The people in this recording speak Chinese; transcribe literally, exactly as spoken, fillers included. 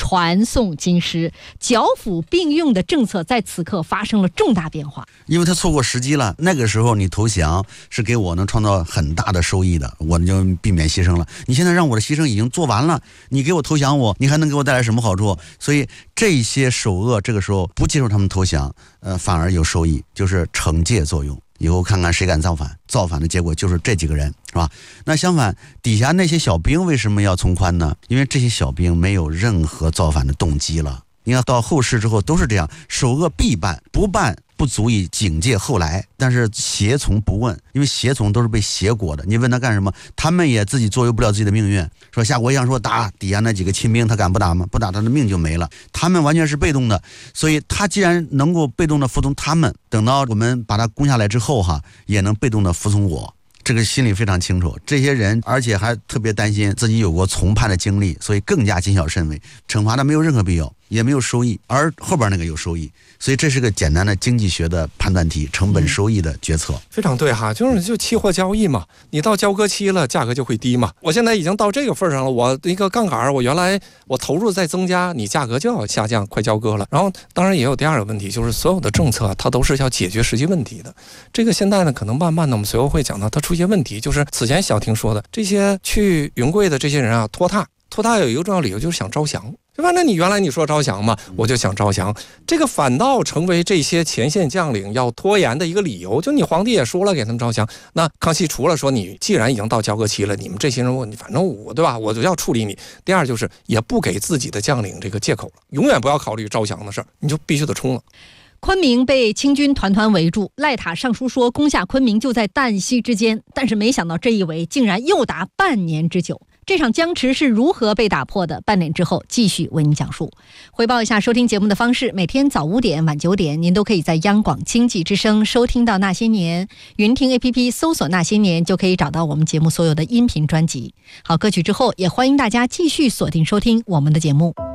传颂京师，剿抚并用的政策在此刻发生了重大变化。 因为他错过时机了，那个时候你投降是给我能创造很大的收益的，我就避免牺牲了。你现在让我的牺牲已经做完了，你给我投降我，你还能给我带来什么好处？所以这些首恶这个时候不接受他们投降，呃，反而有收益，就是惩戒作用。以后看看谁敢造反，造反的结果就是这几个人，是吧？那相反，底下那些小兵为什么要从宽呢？因为这些小兵没有任何造反的动机了。你看到后世之后都是这样，首恶必办，不办不足以警戒后来，但是胁从不问，因为胁从都是被胁裹的，你问他干什么，他们也自己左右不了自己的命运。说夏国相说打，底下那几个亲兵他敢不打吗？不打他的命就没了，他们完全是被动的。所以他既然能够被动的服从他们，等到我们把他攻下来之后哈，也能被动的服从我。这个心里非常清楚，这些人而且还特别担心自己有过从叛的经历，所以更加谨小慎微，惩罚他没有任何必要，也没有收益，而后边那个有收益。所以这是个简单的经济学的判断题，成本收益的决策。 嗯、非常对哈，就是就期货交易嘛，你到交割期了，价格就会低嘛。我现在已经到这个份上了，我一个杠杆，我原来我投入再增加，你价格就要下降，快交割了。然后当然也有第二个问题，就是所有的政策它都是要解决实际问题的。这个现在呢，可能慢慢的我们随后会讲到，它出现问题，就是此前小婷说的，这些去云贵的这些人啊，拖沓，拖沓有一个重要理由就是想招降。对吧？那你原来你说招降嘛，我就想招降，这个反倒成为这些前线将领要拖延的一个理由。就你皇帝也说了给他们招降，那康熙除了说你既然已经到交割期了，你们这些人反正我对吧，我就要处理你。第二就是也不给自己的将领这个借口了，永远不要考虑招降的事儿，你就必须得冲了。 昆明被清军团团围住，赖塔上书说攻下昆明就在旦夕之间，但是没想到这一围竟然又达半年之久。这场僵持是如何被打破的？半点之后继续为您讲述。回报一下收听节目的方式，每天早五点晚九点您都可以在央广经济之声收听到那些年，云听 A P P 搜索那些年就可以找到我们节目所有的音频专辑。好，歌曲之后也欢迎大家继续锁定收听我们的节目。